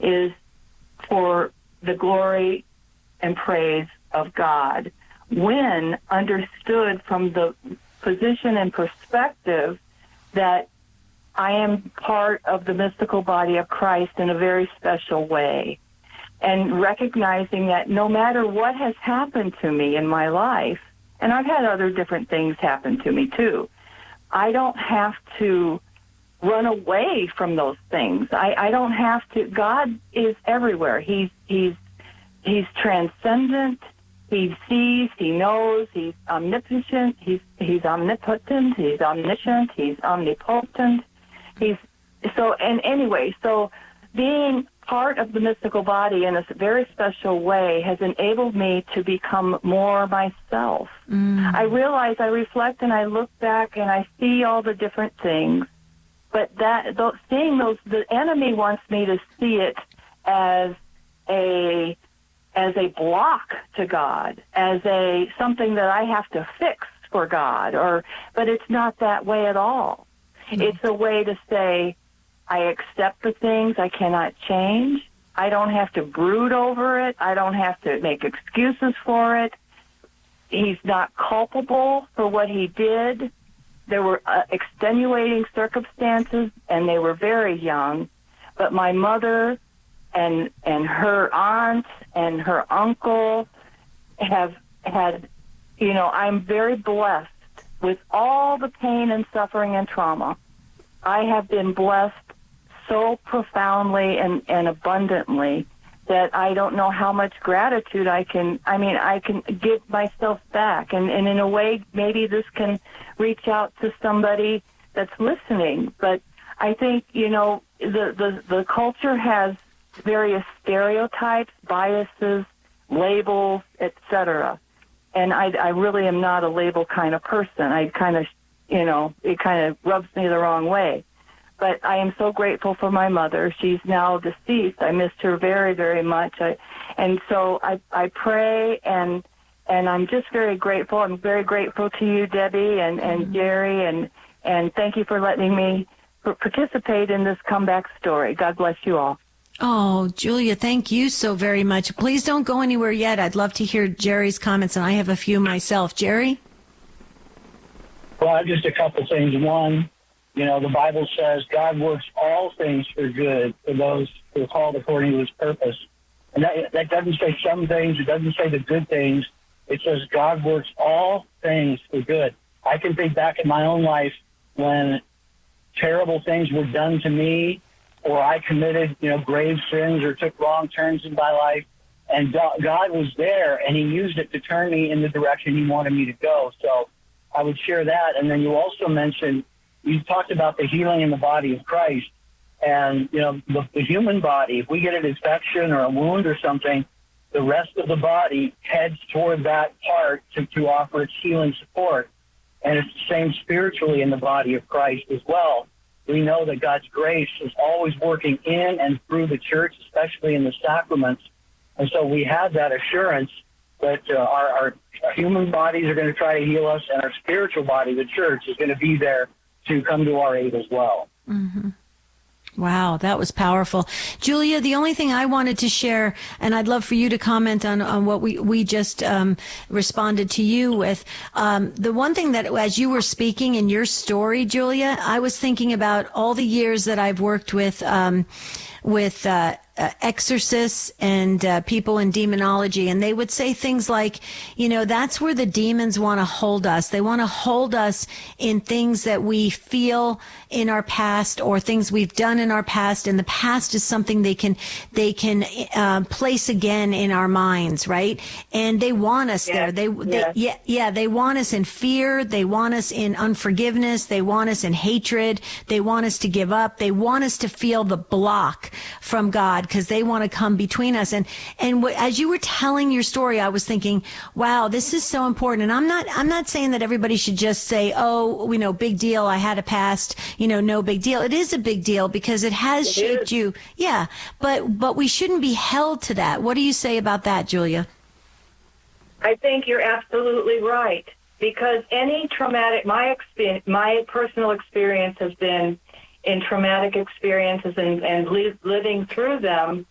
is for the glory and praise of God, when understood from the position and perspective that I am part of the mystical body of Christ in a very special way, and recognizing that no matter what has happened to me in my life, and I've had other different things happen to me too, I don't have to run away from those things. I don't have to. God is everywhere. He's transcendent. He sees, he knows, he's omnipotent, he's omnipotent, he's omniscient, he's omnipotent. So being part of the mystical body in a very special way has enabled me to become more myself. I realize, I reflect, and I look back, and I see all the different things, but seeing those, the enemy wants me to see it as a block to God, as something that I have to fix for God, but it's not that way at all. It's a way to say, I accept the things I cannot change. I don't have to brood over it. I don't have to make excuses for it. He's not culpable for what he did. There were extenuating circumstances, and they were very young, but my mother and her aunt and her uncle have had, I'm very blessed with all the pain and suffering and trauma. I have been blessed so profoundly and abundantly that I don't know how much gratitude I can give myself back. And in a way, maybe this can reach out to somebody that's listening. But I think, the culture has various stereotypes, biases, labels, etc. And I really am not a label kind of person. I kind of, it kind of rubs me the wrong way. But I am so grateful for my mother. She's now deceased. I missed her very, very much. And so I pray, and I'm just very grateful. I'm very grateful to you, Debbie, and Jerry, and thank you for letting me participate in this comeback story. God bless you all. Oh, Julia, thank you so very much. Please don't go anywhere yet. I'd love to hear Jerry's comments, and I have a few myself. Jerry? Well, just a couple things. One, the Bible says God works all things for good for those who are called according to his purpose. And that doesn't say some things. It doesn't say the good things. It says God works all things for good. I can think back in my own life when terrible things were done to me, or I committed, grave sins or took wrong turns in my life, and God was there, and he used it to turn me in the direction he wanted me to go. So I would share that. And then you also mentioned, you talked about the healing in the body of Christ, and, the human body, if we get an infection or a wound or something, the rest of the body heads toward that part to offer its healing support. And it's the same spiritually in the body of Christ as well. We know that God's grace is always working in and through the church, especially in the sacraments. And so we have that assurance that our human bodies are going to try to heal us, and our spiritual body, the church, is going to be there to come to our aid as well. Mm-hmm. Wow, that was powerful. Julia, the only thing I wanted to share, and I'd love for you to comment on what we just responded to you with, the one thing that as you were speaking in your story, Julia, I was thinking about all the years that I've worked with exorcists and people in demonology, and they would say things like, that's where the demons want to hold us. They want to hold us in things that we feel in our past or things we've done in our past, and the past is something they can place again in our minds, right? And they want us there. They want us in fear. They want us in unforgiveness. They want us in hatred. They want us to give up. They want us to feel the block from God, because they want to come between us. And as you were telling your story, I was thinking, wow, this is so important. And I'm not saying that everybody should just say, oh, big deal, I had a past, no big deal. It is a big deal because it has shaped you. Yeah. But we shouldn't be held to that. What do you say about that, Julia? I think you're absolutely right, because any traumatic, my personal experience has been in traumatic experiences and living through them